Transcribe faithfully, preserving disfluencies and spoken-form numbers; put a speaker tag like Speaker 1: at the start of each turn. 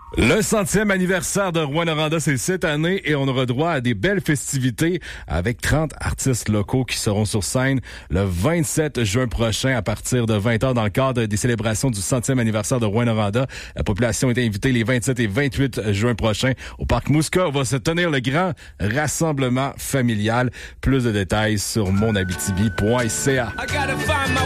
Speaker 1: Le centième anniversaire de Rouyn-Noranda, c'est cette année et on aura droit à des belles festivités avec trente artistes locaux qui seront sur scène le vingt-sept juin prochain à partir de vingt heures dans le cadre des célébrations du centième anniversaire de Rouyn-Noranda. La population est invitée les vingt-sept et vingt-huit juin prochains au Parc Mouska. Va se tenir le grand rassemblement familial. Plus de détails sur mon abitibi point c a.